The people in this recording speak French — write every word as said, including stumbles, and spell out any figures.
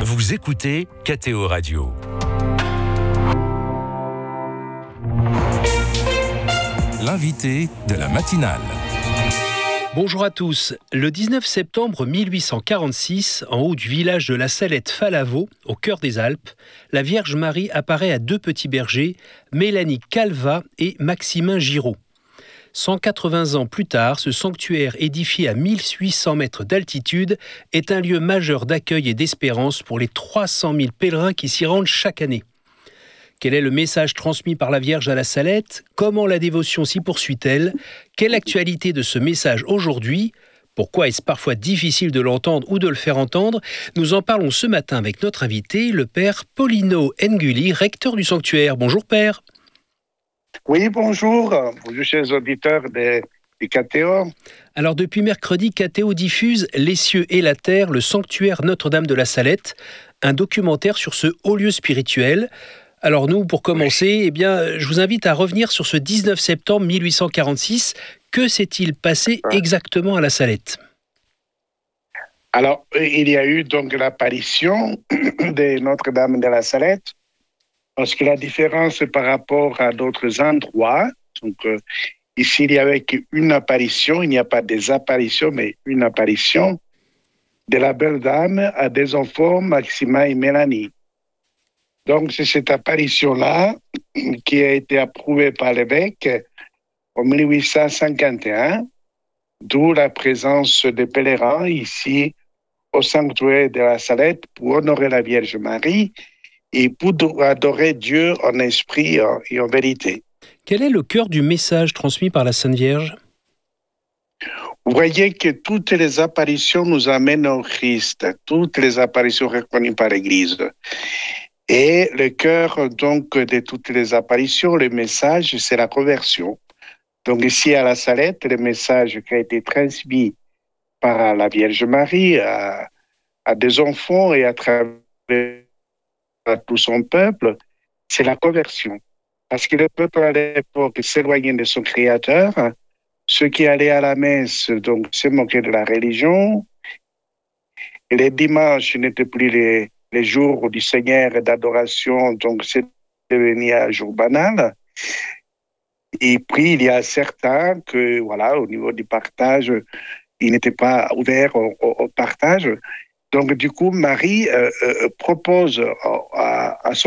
Vous écoutez K T O Radio. L'invité de la matinale. Bonjour à tous. Le dix-neuf septembre mille huit cent quarante-six, en haut du village de la Salette-Falavo, au cœur des Alpes, la Vierge Marie apparaît à deux petits bergers, Mélanie Calva et Maximin Giraud. cent quatre-vingts ans plus tard, ce sanctuaire édifié à mille huit cents mètres d'altitude est un lieu majeur d'accueil et d'espérance pour les trois cent mille pèlerins qui s'y rendent chaque année. Quel est le message transmis par la Vierge à la Salette ? Comment la dévotion s'y poursuit-elle ? Quelle actualité de ce message aujourd'hui ? Pourquoi est-ce parfois difficile de l'entendre ou de le faire entendre ? Nous en parlons ce matin avec notre invité, le père Paulino Nguli, recteur du sanctuaire. Bonjour père. Oui, bonjour. Bonjour chers auditeurs de, de K T O. Alors depuis mercredi, K T O diffuse Les cieux et la terre, le sanctuaire Notre-Dame de la Salette, un documentaire sur ce haut lieu spirituel. Alors nous, pour commencer, eh bien, je vous invite à revenir sur ce dix-neuf septembre mille huit cent quarante-six. Que s'est-il passé exactement à la Salette ? Alors, il y a eu donc l'apparition de Notre-Dame de la Salette, parce que la différence par rapport à d'autres endroits, donc euh, ici il y avait qu'une apparition, il n'y a pas des apparitions, mais une apparition de la belle dame à des enfants, Maximin et Mélanie. Donc, c'est cette apparition-là qui a été approuvée par l'évêque en mille huit cent cinquante et un, d'où la présence des pèlerins ici au sanctuaire de la Salette pour honorer la Vierge Marie et pour adorer Dieu en esprit et en vérité. Quel est le cœur du message transmis par la Sainte Vierge ? Vous voyez que toutes les apparitions nous amènent au Christ, toutes les apparitions reconnues par l'Église. Et le cœur donc de toutes les apparitions, le message, c'est la conversion. Donc ici à la Salette, le message qui a été transmis par la Vierge Marie à, à des enfants et à travers à tout son peuple, c'est la conversion. Parce que le peuple à l'époque s'éloignait de son Créateur, ceux qui allaient à la messe donc se moquaient de la religion, et les dimanches n'étaient plus les les jours du Seigneur et d'adoration, donc c'est devenu un jour banal. Et puis, il y a certains que, voilà, au niveau du partage, ils n'étaient pas ouverts au, au, au partage. Donc, du coup, Marie euh, euh, propose à, à son